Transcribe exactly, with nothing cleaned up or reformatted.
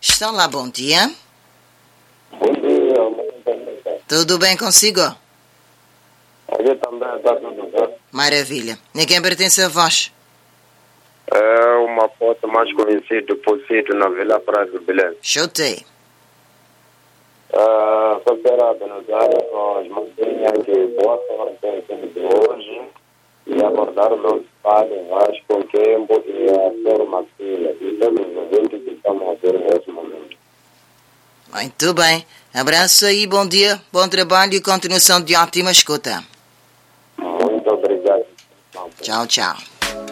Estão lá, bom dia. Bom dia. Tudo bem consigo? Aqui também está tudo bem. Maravilha. Nem quem pertence a vós? É uma foto mais conhecida por sítio na Vila Praia do Belém. Chutei. Uh, só quero abençoar os madrinhas que boa sorte em cima de hoje e abordar o nosso padre Vasco Kembo e a Sra. Maxila e todos os ouvintes que estão a ver nesse momento. Muito bem. Abraço aí, bom dia, bom trabalho e continuação de ótima escuta. Muito obrigado. Tchau, tchau.